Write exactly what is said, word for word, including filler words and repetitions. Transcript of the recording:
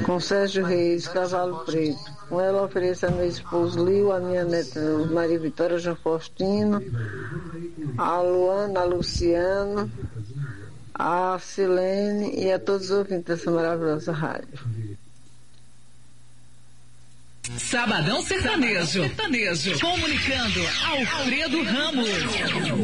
com Sérgio Reis, Cavalo Preto. Com ela ofereço a meu esposo Lio, a minha neta Maria Vitória João Faustino, a Luana, a Luciano, a Silene e a todos os ouvintes dessa maravilhosa rádio. Sabadão Sertanejo. Sertanejo. Comunicando Alfredo Ramos.